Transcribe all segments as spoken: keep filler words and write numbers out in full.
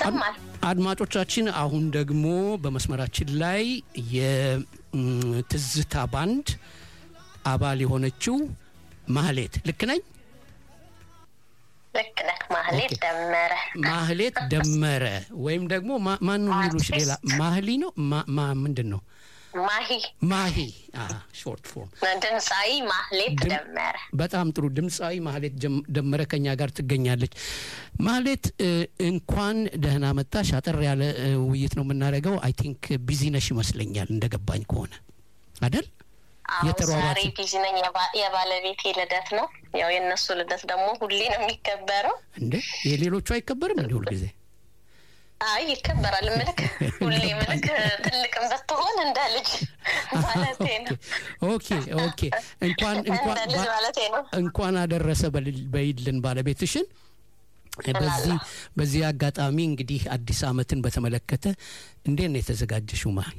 ይሰማል አድማጮቻችን አሁን ደግሞ በመስመራችን ላይ የትዝታ ባንድ አባል የሆነችው ማህሌት ልክ ነኝ ልክ ነህ ማህሌት ደመረ ማህሌት ደመረ ወይም ደግሞ ማን ነው የሚሉሽ ሌላ ማህሊ ነው ማ ምንድነው ማሂ ማሂ አሃ ሾርት ፎርም ድምጻዊ ማህሌት ደመረ በጣም ጥሩ ድምጻዊ ማህሌት ደመረ ከኛ ጋር ትገኛለች ማህሌት እንኳን ደህና መጣሽ አጠር ያለ ውይይት ነው የምናደርገው አይ ቲንክ ቢዚ ነሽ ይመስለኛል እንደገባኝ ከሆነ አይደል የተሯሯጥ ቢዚ ነኝ የባለቤቴ ልደት ነው ያው የነሱ ልደት ደግሞ ሁሌ ነው የሚከበረው እንዴ የሌሎቹ አይከበርም እንዴ ሁሉ ጊዜ አይ ይከበራል መልክ ሁሌ መልክ ትልቅም በትሆን እንደ ልጅ ማለቴ ነው ኦኬ ኦኬ እንኳን እንኳን እንኳን አደረሰ በይልን ባለቤትሽን በዚህ በዚህ አጋጣሚ እንግዲህ አዲስ አመትን በተመለከተ እንዴት ነው የተዘጋጀሽው ማይ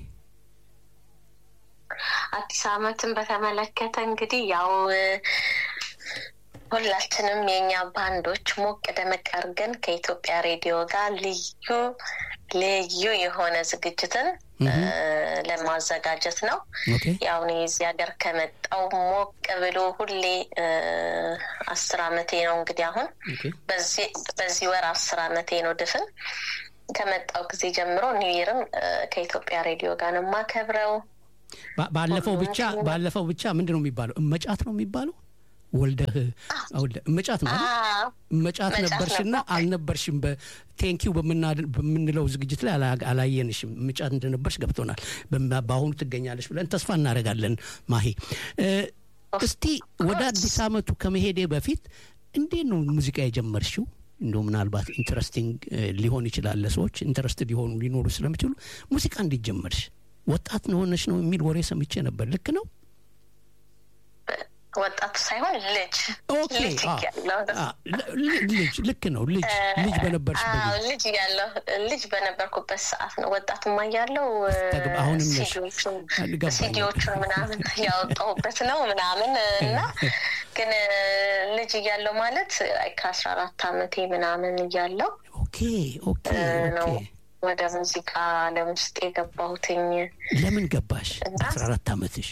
አዲስ አመትን በተመለከተ እንግዲህ ያው ሁላችንም የኛ ባንዶች ሞቅ ደመቅ አርገን ከኢትዮጵያ ሬዲዮ ጋር ልዩ ልዩ የሆነ ዝግጅትን ለማዘጋጀት ነው ያው ነው እዚህ ሀገር ከመጣው ሞቅ ብሎ ሁሌ አስር አመቴ ነው እንግዲህ አሁን በዚህ በዚህ ወር አስር አመቴ ነው ድፍን ከመጣው ጊዜ ጀምሮ ኒው ይርም ከኢትዮጵያ ሬዲዮ ጋር ነው ማከብረው ባለፈው ብቻ ባለፈው ብቻ ምንድነው የሚባለው እመጫት ነው የሚባለው ወልደህ አውለ እመጫት ነው እመጫት ነበርሽና አልነበርሽም በቴንኪው በመናለው ዝግጅት ላይ አላየንሽም እመጫት እንደነበርሽ ገብቶናል በአሁኑ ትገኛለሽ ብለን ተስፋ እናደርጋለን ማሂ እስቲ ወደ አዲስ አመቱ ከመሄዴ በፊት እንዴት ነው ሙዚቃ የጀመርሽው እንደው ምናልባት ኢንተረስቲንግ ሊሆን ይችላል ለሰዎች ኢንተረስትድ ሊሆኑ ሊኖሩ ስለሚችሉ ሙዚቃ እንዴት ጀመርሽ ወጣት ነው ሆነሽ ነው የሚል ወሬ ሰምቼ ነበር ልክ ነው ወጣት ሳይሆን ልጅ ኦኬ ልጅ ልክ ነው ልጅ ልጅ በነበርሽበት አዎ ልጅ ያለው ልጅ በነበርኩበት ሰዓት ነው ወጣትማ ያለው አሁንም ነሽ ሲዲዎቹ ምናምን ያወጣሁበት ነው ምናምን እና ግን ልጅ ያለው ማለት ከአስራ አራት አመቴ ምናምን ያለው ኦኬ ኦኬ ኦኬ ወደ ሙዚቃ ለምስጥ የገባሁትኝ ለምን ገባሽ አስራ አራት አመትሽ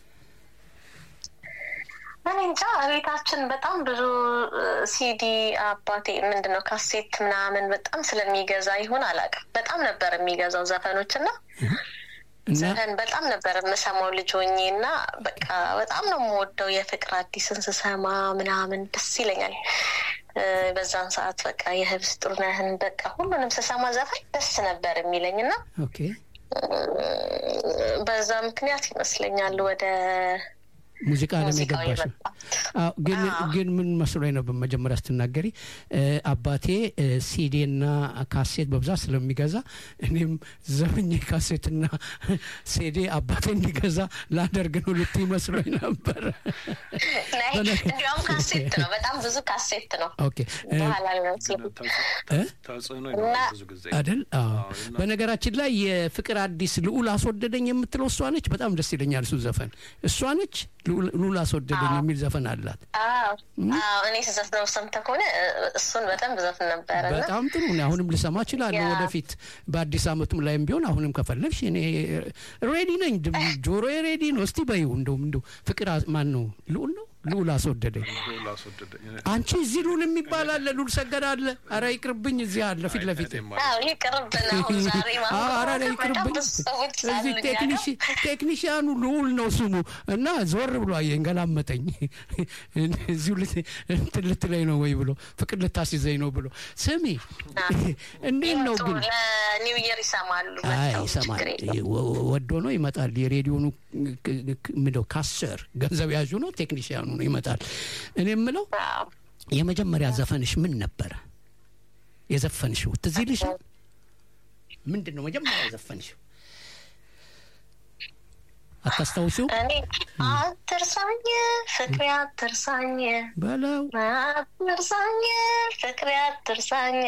እንጃ ቤታችን በጣም ብዙ ሲዲ አባቴ ምንድነው ካሴት ምናምን በጣም ስለሚገዛ ይሁን አላውቅም በጣም ነበር የሚገዛው ዘፈኖችና ዘፈን በጣም ነበር መሰማው ልጅ ሆኜና በቃ በጣም ነው የምወደው የፍቅር አዲስን ስሰማ ምናምን ደስ ይለኛል በዛን ሰዓት በቃ የህብስ ጥሩነህን በቃ ሁሉንም ስሰማ ዘፈን ደስ ነበር የሚለኝና ኦኬ በዛ ምክንያት ይመስለኛል ወደ ሙዚቃ ለመገባሽ አው ግን ግን ምን መስሎኝ ነው በመጀመሪያ ስትናገሪ አባቴ ሲዲና ካሴት በብዛት ስለሚገዛ እኔም ዘመኝ ካሴትና ሲዲ አባቴ እንዲገዛ ላደርግ ነው ልትይ መስሎኝ ነበር እንዲያውም ካሴት ነው በጣም ብዙ ካሴት ነው ኦኬ ታጽኖ ነው ብዙ ጊዜ አይደል አዎ በነገራችን ላይ የፍቅር አዲስ ልዑል አስወደደኝ የምትለው እሷ ነች በጣም ደስ ይለኛል እሱ ዘፈን እሷ ነች ሉላ አስወደደኝ የሚል ዘፈን አላት አዎ አዎ እኔ ስዘፍነው ሰምተኮነ እሱን በጣም ዘፈን ነበርና በጣም ጥሩ ነው አሁንም ልሰማ እችላለሁ ወደፊት በአዲስ አመቱም ላይም ቢሆን አሁንም ከፈለግሽ እኔ ሬዲ ነኝ ጆሮዬ ሬዲ ነው እስቲ በይው እንደው እንደው ፍቅር ማን ነው ሉል ነው ሉል አስወደደኝ ሉል አስወደደኝ አንቺ እዚህ ሉል የሚባል አለ ሉል ሰገድ አለ አረ ይቅርብኝ እዚህ አለ ፊት ለፊት አዎ ይቅርብና ዛሬ ማለት አረ ይቅርብኝ እዚህ ቴክኒሽ ቴክኒሻኑ ሉል ነው ስሙ እና ዞር ብሎ አየንገላመጠኝ እዚሁ ልት ላይ ነው ወይ ብሎ ፍቅር ልታስይዘኝ ነው ብሎ ስሚ እንዴት ነው ግን ኒው ይር ይሰማሉ አይ ይሰማል ወዶ ነው ይመጣል የሬዲዮኑ ምንድነው ካሰር ገንዘብ ያዡ ነው ቴክኒሻኑ ነው ይመጣል እኔ የምለው የመጀመሪያ ዘፈንሽ ምን ነበር የዘፈንሽው ትዝ ይልሻል ምንድነው መጀመሪያ ዘፈንሽው አታስታውሺው እኔ አትርሳኝ ፍቅሬ አትርሳኝ በለው አትርሳኝ ፍቅሬ አትርሳኝ